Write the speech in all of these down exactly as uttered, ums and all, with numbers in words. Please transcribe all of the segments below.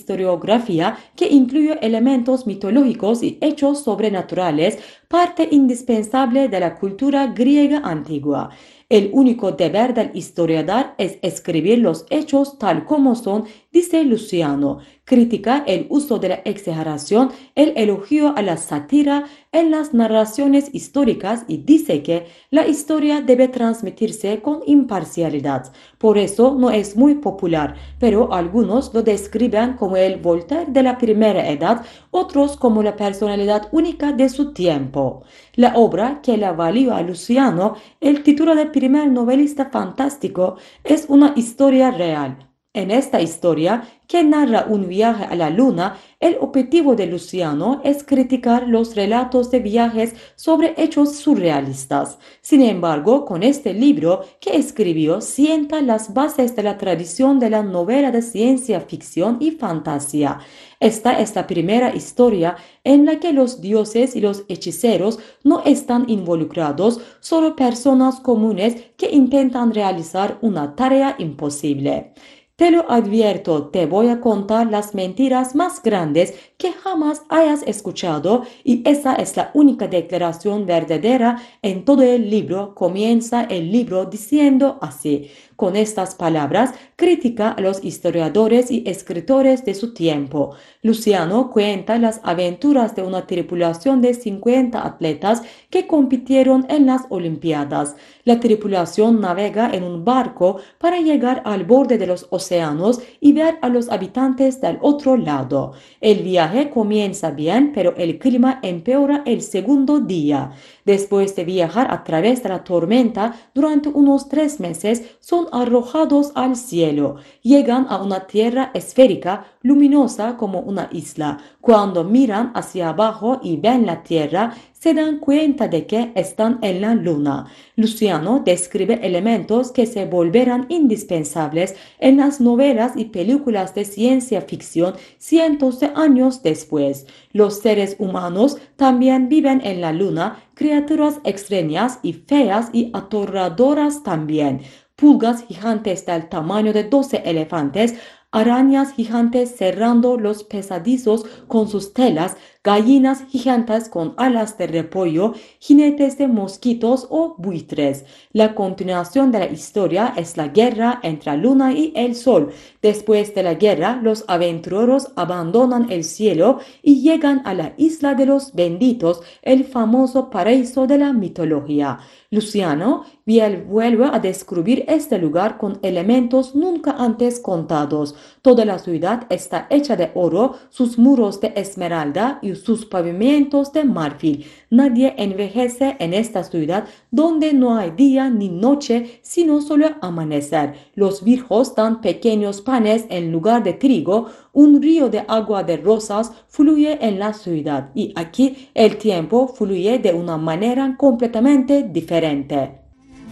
historiografía que incluye elementos mitológicos y hechos sobrenaturales, parte indispensable de la cultura griega antigua. El único deber del historiador es escribir los hechos tal como son, dice Luciano. Critica el uso de la exageración, el elogio a la sátira en las narraciones históricas y dice que la historia debe transmitirse con imparcialidad. Por eso no es muy popular, pero algunos lo describen como el Voltaire de la primera edad, otros como la personalidad única de su tiempo. La obra que le valió a Luciano el título de primer novelista fantástico es una historia real. En esta historia, que narra un viaje a la luna, el objetivo de Luciano es criticar los relatos de viajes sobre hechos surrealistas. Sin embargo, con este libro que escribió, sienta las bases de la tradición de la novela de ciencia ficción y fantasía. Esta es la primera historia en la que los dioses y los hechiceros no están involucrados, solo personas comunes que intentan realizar una tarea imposible. Te lo advierto, te voy a contar las mentiras más grandes que jamás hayas escuchado y esa es la única declaración verdadera en todo el libro. Comienza el libro diciendo así. Con estas palabras critica a los historiadores y escritores de su tiempo. Luciano cuenta las aventuras de una tripulación de cincuenta atletas que compitieron en las Olimpiadas. La tripulación navega en un barco para llegar al borde de los océanos y ver a los habitantes del otro lado. El viaje comienza bien, pero el clima empeora el segundo día. Después de viajar a través de la tormenta durante unos tres meses, son arrojados al cielo. Llegan a una tierra esférica, luminosa como una isla. Cuando miran hacia abajo y ven la tierra, se dan cuenta de que están en la luna. Luciano describe elementos que se volverán indispensables en las novelas y películas de ciencia ficción cientos de años después. Los seres humanos también viven en la luna, criaturas extrañas y feas y aterradoras también. Pulgas gigantes del tamaño de doce elefantes, arañas gigantes cerrando los pasadizos con sus telas, gallinas gigantes con alas de repollo, jinetes de mosquitos o buitres. La continuación de la historia es la guerra entre la luna y el sol. Después de la guerra, los aventureros abandonan el cielo y llegan a la isla de los benditos, el famoso paraíso de la mitología. Luciano vuelve a describir este lugar con elementos nunca antes contados. Toda la ciudad está hecha de oro, sus muros de esmeralda y sus pavimentos de marfil. Nadie envejece en esta ciudad donde no hay día ni noche, sino solo amanecer. Los viejos dan pequeños panes en lugar de trigo. Un río de agua de rosas fluye en la ciudad y aquí el tiempo fluye de una manera completamente diferente.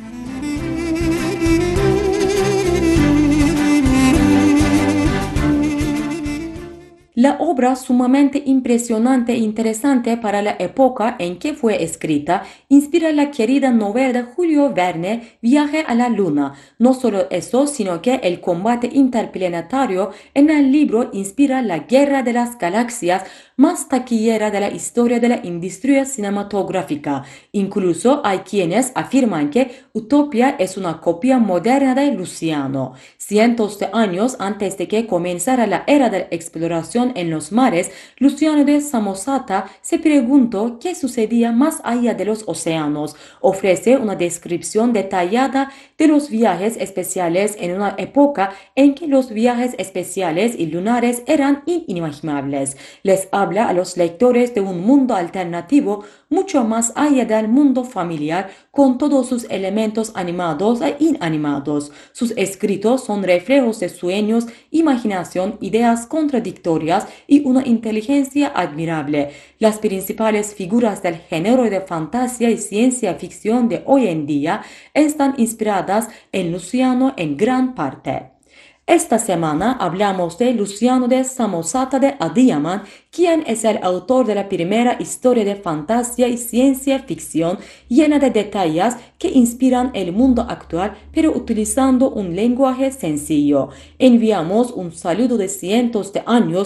La obra, sumamente impresionante e interesante para la época en que fue escrita, inspira la querida novela de Julio Verne, Viaje a la Luna. No solo eso, sino que el combate interplanetario en el libro inspira la Guerra de las Galaxias, más taquillera de la historia de la industria cinematográfica. Incluso hay quienes afirman que Utopia es una copia moderna de Luciano. Cientos de años antes de que comenzara la era de la exploración en los mares, Luciano de Samosata se preguntó qué sucedía más allá de los océanos. Ofrece una descripción detallada de los viajes espaciales en una época en que los viajes espaciales y lunares eran inimaginables. Les habla a los lectores de un mundo alternativo mucho más allá del mundo familiar, con todos sus elementos animados e inanimados. Sus escritos son reflejos de sueños, imaginación, ideas contradictorias y una inteligencia admirable. Las principales figuras del género de fantasía y ciencia ficción de hoy en día están inspiradas en Luciano en gran parte. Esta semana hablamos de Luciano de Samosata de Adiyaman, quien es el autor de la primera historia de fantasía y ciencia ficción llena de detalles que inspiran el mundo actual, pero utilizando un lenguaje sencillo. Enviamos un saludo de cientos de años